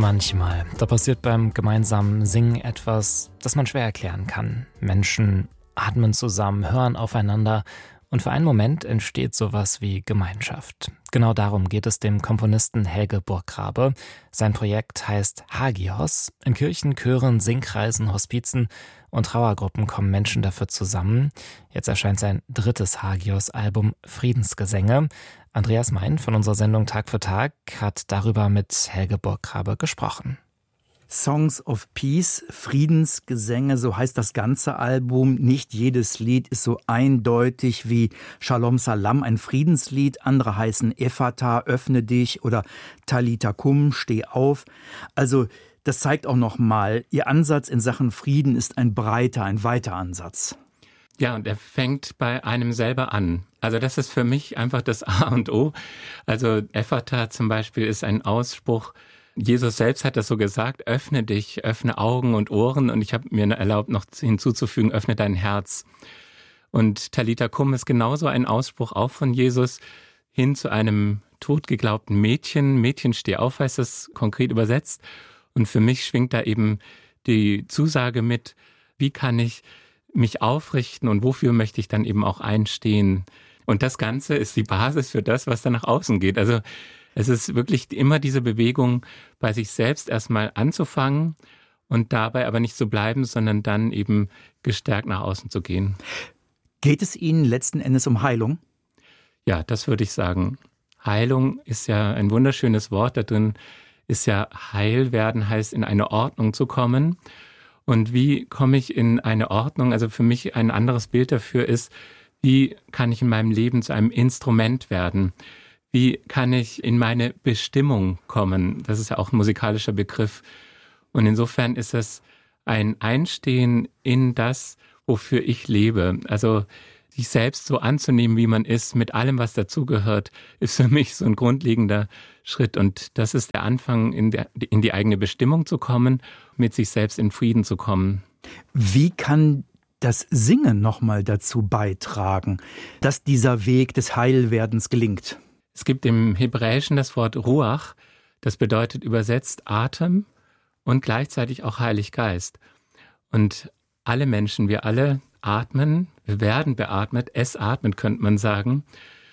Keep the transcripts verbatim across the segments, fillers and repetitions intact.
Manchmal, da passiert beim gemeinsamen Singen etwas, das man schwer erklären kann. Menschen atmen zusammen, hören aufeinander und für einen Moment entsteht sowas wie Gemeinschaft. Genau darum geht es dem Komponisten Helge Burggrabe. Sein Projekt heißt Hagios. In Kirchen, Chören, Singkreisen, Hospizen und Trauergruppen kommen Menschen dafür zusammen. Jetzt erscheint sein drittes Hagios-Album Friedensgesänge. Andreas Mein von unserer Sendung Tag für Tag hat darüber mit Helge Burggrabe gesprochen. Songs of Peace, Friedensgesänge, so heißt das ganze Album. Nicht jedes Lied ist so eindeutig wie Shalom Salam, ein Friedenslied. Andere heißen Ephata, öffne dich oder Talita Kum, steh auf. Also das zeigt auch nochmal, Ihr Ansatz in Sachen Frieden ist ein breiter, ein weiter Ansatz. Ja, und er fängt bei einem selber an. Also das ist für mich einfach das A und O. Also Ephata zum Beispiel ist ein Ausspruch, Jesus selbst hat das so gesagt, öffne dich, öffne Augen und Ohren. Und ich habe mir erlaubt, noch hinzuzufügen, öffne dein Herz. Und Talita Kum ist genauso ein Ausspruch auch von Jesus hin zu einem totgeglaubten Mädchen. Mädchen, steh auf, heißt das konkret übersetzt. Und für mich schwingt da eben die Zusage mit, wie kann ich mich aufrichten und wofür möchte ich dann eben auch einstehen. Und das Ganze ist die Basis für das, was dann nach außen geht. Also es ist wirklich immer diese Bewegung, bei sich selbst erstmal anzufangen und dabei aber nicht zu bleiben, sondern dann eben gestärkt nach außen zu gehen. Geht es Ihnen letzten Endes um Heilung? Ja, das würde ich sagen. Heilung ist ja ein wunderschönes Wort. Da drin ist ja heil werden, heißt in eine Ordnung zu kommen. Und wie komme ich in eine Ordnung? Also für mich ein anderes Bild dafür ist, wie kann ich in meinem Leben zu einem Instrument werden? Wie kann ich in meine Bestimmung kommen? Das ist ja auch ein musikalischer Begriff. Und insofern ist es ein Einstehen in das, wofür ich lebe. Also sich selbst so anzunehmen, wie man ist, mit allem, was dazugehört, ist für mich so ein grundlegender Schritt. Und das ist der Anfang, in, der, in die eigene Bestimmung zu kommen, mit sich selbst in Frieden zu kommen. Wie kann das Singen nochmal dazu beitragen, dass dieser Weg des Heilwerdens gelingt? Es gibt im Hebräischen das Wort Ruach, das bedeutet übersetzt Atem und gleichzeitig auch Heilig Geist. Und alle Menschen, wir alle atmen, wir werden beatmet, es atmet, könnte man sagen.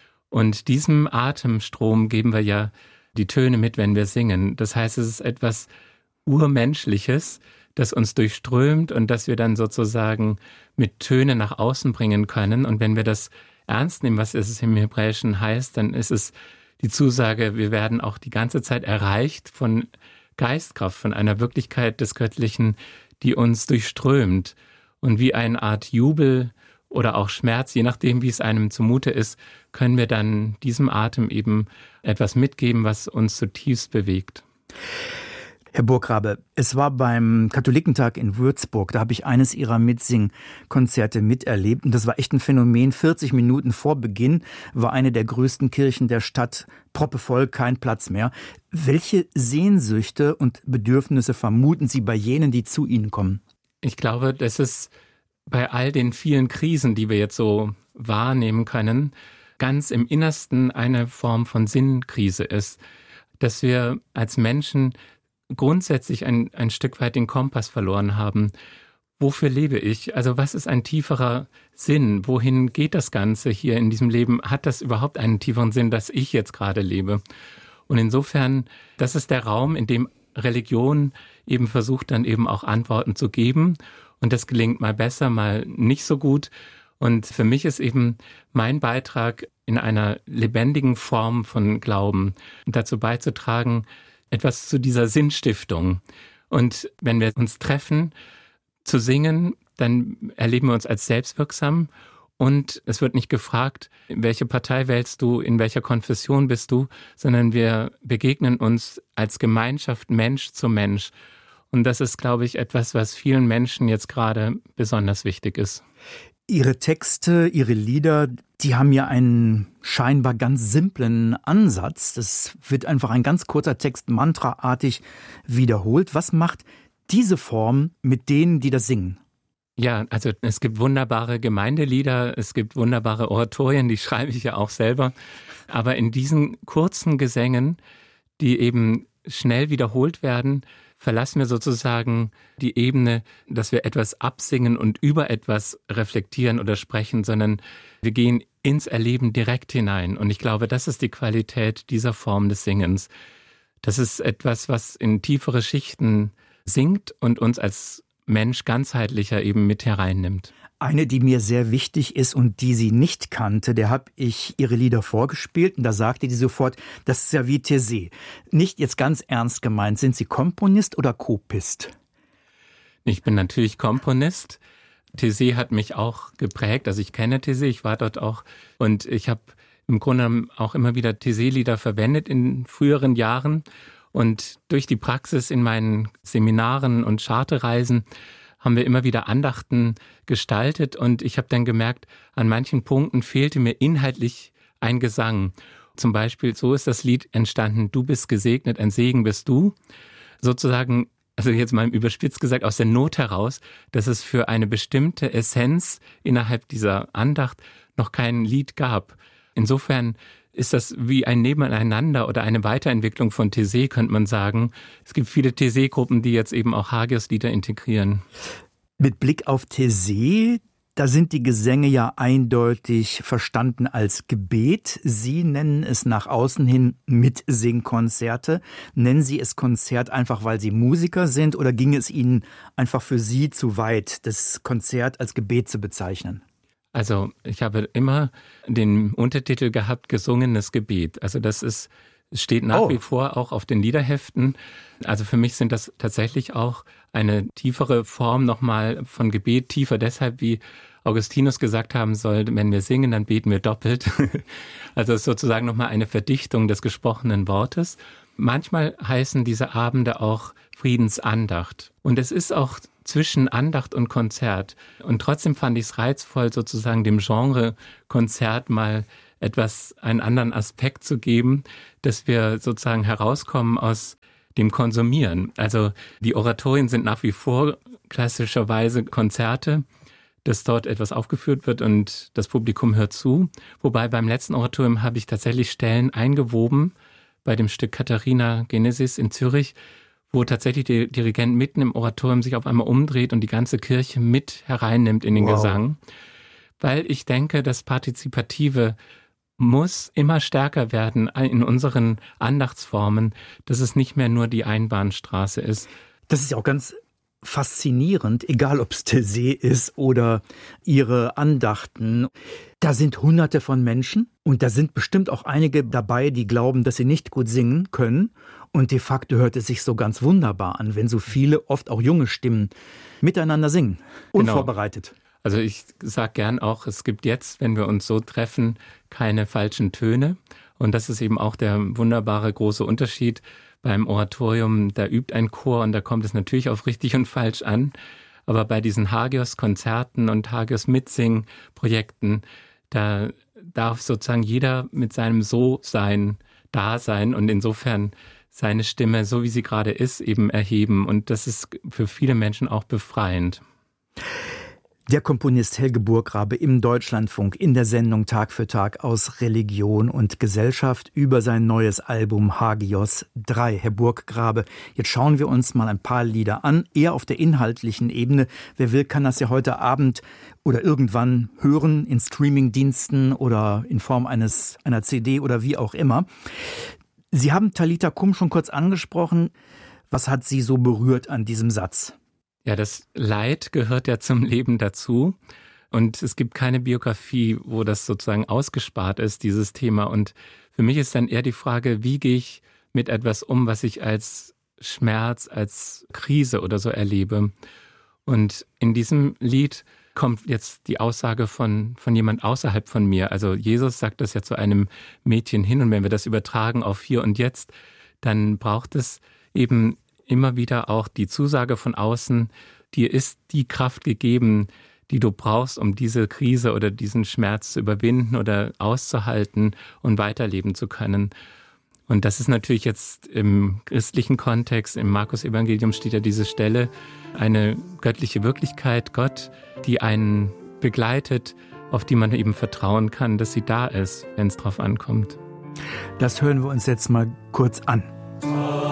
Und diesem Atemstrom geben wir ja die Töne mit, wenn wir singen. Das heißt, es ist etwas Urmenschliches, das uns durchströmt und das wir dann sozusagen mit Tönen nach außen bringen können. Und wenn wir das ernst nehmen, was es im Hebräischen heißt, dann ist es die Zusage, wir werden auch die ganze Zeit erreicht von Geistkraft, von einer Wirklichkeit des Göttlichen, die uns durchströmt. Und wie eine Art Jubel oder auch Schmerz, je nachdem, wie es einem zumute ist, können wir dann diesem Atem eben etwas mitgeben, was uns zutiefst bewegt. Herr Burggrabe, es war beim Katholikentag in Würzburg, da habe ich eines Ihrer Mitsingkonzerte miterlebt und das war echt ein Phänomen. vierzig Minuten vor Beginn war eine der größten Kirchen der Stadt proppevoll, kein Platz mehr. Welche Sehnsüchte und Bedürfnisse vermuten Sie bei jenen, die zu Ihnen kommen? Ich glaube, dass es bei all den vielen Krisen, die wir jetzt so wahrnehmen können, ganz im Innersten eine Form von Sinnkrise ist, dass wir als Menschen grundsätzlich ein, ein Stück weit den Kompass verloren haben. Wofür lebe ich? Also was ist ein tieferer Sinn? Wohin geht das Ganze hier in diesem Leben? Hat das überhaupt einen tieferen Sinn, dass ich jetzt gerade lebe? Und insofern, das ist der Raum, in dem Religion eben versucht, dann eben auch Antworten zu geben. Und das gelingt mal besser, mal nicht so gut. Und für mich ist eben mein Beitrag in einer lebendigen Form von Glauben dazu beizutragen, etwas zu dieser Sinnstiftung. Und wenn wir uns treffen, zu singen, dann erleben wir uns als selbstwirksam. Und es wird nicht gefragt, in welche Partei wählst du, in welcher Konfession bist du, sondern wir begegnen uns als Gemeinschaft Mensch zu Mensch. Und das ist, glaube ich, etwas, was vielen Menschen jetzt gerade besonders wichtig ist. Ihre Texte, Ihre Lieder, die haben ja einen scheinbar ganz simplen Ansatz. Das wird einfach ein ganz kurzer Text mantraartig wiederholt. Was macht diese Form mit denen, die das singen? Ja, also es gibt wunderbare Gemeindelieder, es gibt wunderbare Oratorien, die schreibe ich ja auch selber. Aber in diesen kurzen Gesängen, die eben schnell wiederholt werden, verlassen wir sozusagen die Ebene, dass wir etwas absingen und über etwas reflektieren oder sprechen, sondern wir gehen ins Erleben direkt hinein. Und ich glaube, das ist die Qualität dieser Form des Singens. Das ist etwas, was in tiefere Schichten singt und uns als Mensch ganzheitlicher eben mit hereinnimmt. Eine, die mir sehr wichtig ist und die sie nicht kannte, der habe ich ihre Lieder vorgespielt und da sagte die sofort, das ist ja wie Taizé. Nicht jetzt ganz ernst gemeint, sind Sie Komponist oder Kopist? Ich bin natürlich Komponist. Taizé hat mich auch geprägt, also ich kenne Taizé, ich war dort auch und ich habe im Grunde auch immer wieder Taizé-Lieder verwendet in früheren Jahren und durch die Praxis in meinen Seminaren und Charterreisen haben wir immer wieder Andachten gestaltet und ich habe dann gemerkt, an manchen Punkten fehlte mir inhaltlich ein Gesang. Zum Beispiel, so ist das Lied entstanden, du bist gesegnet, ein Segen bist du. Sozusagen, also jetzt mal überspitzt gesagt, aus der Not heraus, dass es für eine bestimmte Essenz innerhalb dieser Andacht noch kein Lied gab. Insofern ist das wie ein Nebeneinander oder eine Weiterentwicklung von Taizé, könnte man sagen. Es gibt viele Taizé-Gruppen, die jetzt eben auch Hagios-Lieder integrieren. Mit Blick auf Taizé, da sind die Gesänge ja eindeutig verstanden als Gebet. Sie nennen es nach außen hin Mitsingkonzerte. Nennen Sie es Konzert einfach, weil Sie Musiker sind, oder ging es Ihnen einfach für Sie zu weit, das Konzert als Gebet zu bezeichnen? Also ich habe immer den Untertitel gehabt, gesungenes Gebet. Also das ist, steht nach oh. wie vor auch auf den Liederheften. Also für mich sind das tatsächlich auch eine tiefere Form nochmal von Gebet. Tiefer deshalb, wie Augustinus gesagt haben soll, wenn wir singen, dann beten wir doppelt. Also es ist sozusagen nochmal eine Verdichtung des gesprochenen Wortes. Manchmal heißen diese Abende auch Friedensandacht. Und es ist auch zwischen Andacht und Konzert. Und trotzdem fand ich es reizvoll, sozusagen dem Genre Konzert mal etwas, einen anderen Aspekt zu geben, dass wir sozusagen herauskommen aus dem Konsumieren. Also die Oratorien sind nach wie vor klassischerweise Konzerte, dass dort etwas aufgeführt wird und das Publikum hört zu. Wobei beim letzten Oratorium habe ich tatsächlich Stellen eingewoben, bei dem Stück Katharina Genesis in Zürich, wo tatsächlich der Dirigent mitten im Oratorium sich auf einmal umdreht und die ganze Kirche mit hereinnimmt in den wow. Gesang. Weil ich denke, das Partizipative muss immer stärker werden in unseren Andachtsformen, dass es nicht mehr nur die Einbahnstraße ist. Das ist ja auch ganz faszinierend, egal ob es Taizé ist oder Ihre Andachten. Da sind Hunderte von Menschen und da sind bestimmt auch einige dabei, die glauben, dass sie nicht gut singen können. Und de facto hört es sich so ganz wunderbar an, wenn so viele, oft auch junge Stimmen, miteinander singen, unvorbereitet. Genau. Also ich sage gern auch, es gibt jetzt, wenn wir uns so treffen, keine falschen Töne. Und das ist eben auch der wunderbare große Unterschied. Beim Oratorium, da übt ein Chor und da kommt es natürlich auf richtig und falsch an. Aber bei diesen Hagios-Konzerten und Hagios-Mitsing-Projekten, da darf sozusagen jeder mit seinem So-Sein da sein und insofern seine Stimme, so wie sie gerade ist, eben erheben. Und das ist für viele Menschen auch befreiend. Der Komponist Helge Burggrabe im Deutschlandfunk in der Sendung Tag für Tag aus Religion und Gesellschaft über sein neues Album Hagios drei. Herr Burggrabe, jetzt schauen wir uns mal ein paar Lieder an, eher auf der inhaltlichen Ebene. Wer will, kann das ja heute Abend oder irgendwann hören in Streamingdiensten oder in Form eines einer C D oder wie auch immer. Sie haben Talita Kum schon kurz angesprochen. Was hat Sie so berührt an diesem Satz? Ja, das Leid gehört ja zum Leben dazu und es gibt keine Biografie, wo das sozusagen ausgespart ist, dieses Thema. Und für mich ist dann eher die Frage, wie gehe ich mit etwas um, was ich als Schmerz, als Krise oder so erlebe. Und in diesem Lied kommt jetzt die Aussage von, von jemand außerhalb von mir. Also Jesus sagt das ja zu einem Mädchen hin und wenn wir das übertragen auf hier und jetzt, dann braucht es eben immer wieder auch die Zusage von außen, dir ist die Kraft gegeben, die du brauchst, um diese Krise oder diesen Schmerz zu überwinden oder auszuhalten und weiterleben zu können. Und das ist natürlich jetzt im christlichen Kontext, im Markus-Evangelium steht ja diese Stelle, eine göttliche Wirklichkeit, Gott, die einen begleitet, auf die man eben vertrauen kann, dass sie da ist, wenn es drauf ankommt. Das hören wir uns jetzt mal kurz an.